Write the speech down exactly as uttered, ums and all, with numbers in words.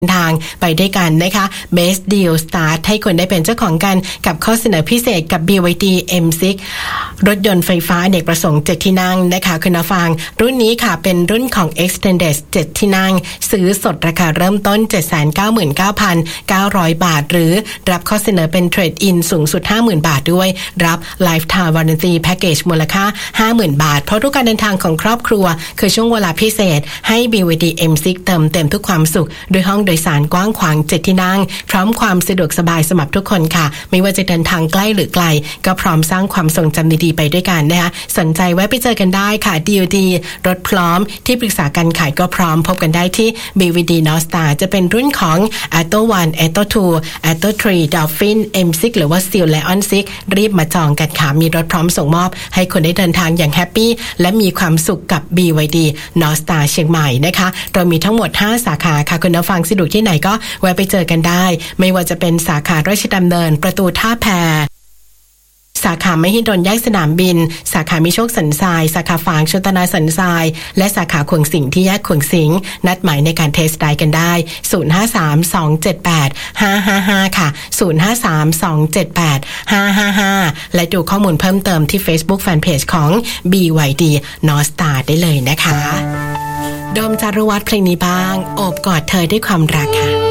ทางไปด้วยกันนะคะ Best Deal Start ให้คนได้เป็นเจ้าของกันกับข้อเสนอพิเศษกับ บี วาย ดี เอ็ม ซิกซ์ รถยนต์ไฟฟ้าอเนกประสงค์เจ็ดที่นั่งนะคะคุณผู้ฟังรุ่นนี้ค่ะเป็นรุ่นของ Extended เจ็ดที่นั่งซื้อสดราคาเริ่มต้น เจ็ดแสนเก้าหมื่นเก้าพันเก้าร้อย บาทหรือรับข้อเสนอเป็น Trade In สูงสุด ห้าหมื่น บาทด้วยรับ Lifetime Warranty Package มูลค่า ห้าหมื่น บาทเพราะทุกการเดินทางของครอบครัวคือช่วงเวลาพิเศษให้ บี วาย ดี เอ็ม ซิกซ์ เติมเต็มทุกความสุขด้วยห้องโดยสารกว้างขวางเจ็ดที่นั่งพร้อมความสะดวกสบายสำหรับทุกคนค่ะไม่ว่าจะเดินทางใกล้หรือไกลก็พร้อมสร้างความทรงจำดีๆไปด้วยกันนะคะสนใจแวะไปเจอกันได้ค่ะ ดี โอ ดี รถพร้อมที่ปรึกษาการขายก็พร้อมพบกันได้ที่ บี วาย ดี North Star จะเป็นรุ่นของ Atto วัน Atto ทู Atto ทรี Dolphin เอ็ม ซิกซ์ หรือว่า Steel Lion ซิกซ์ รีบมาจองกันค่ะมีรถพร้อมส่งมอบให้คนได้เดินทางอย่างแฮปปี้และมีความสุขกับ บี วาย ดี North Star เชียงใหม่นะคะเรามีทั้งหมดห้าสาขาค่ะคุณผู้ฟังสะดวกที่ไหนก็แวะไปเจอกันได้ไม่ว่าจะเป็นสาขาราชดำเนินประตูท่าแพสาขามหิดลแยกสนามบินสาขามิโชคสันทรายสาขาฝางชลตนาสันทรายและสาขาขวงสิงที่แยกขวงสิงนัดหมายในการเทสไดรฟ์กันได้ศูนย์ ห้า สาม สอง เจ็ด แปด ห้า ห้า ห้าค่ะศูนย์ ห้า สาม สอง เจ็ด แปด ห้า ห้า ห้าและดูข้อมูลเพิ่มเติมที่ Facebook Fanpage ของ บี วาย ดี North Star ได้เลยนะคะโดมจารุวัฒน์เพลงนี้บ้างโอบกอดเธอด้วยความรักค่ะ